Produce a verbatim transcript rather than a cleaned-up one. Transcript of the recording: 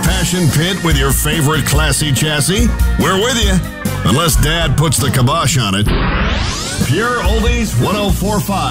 passion pit with your favorite classy chassis? We're with you, unless Dad puts the kibosh on it. Pure Oldies one oh four point five.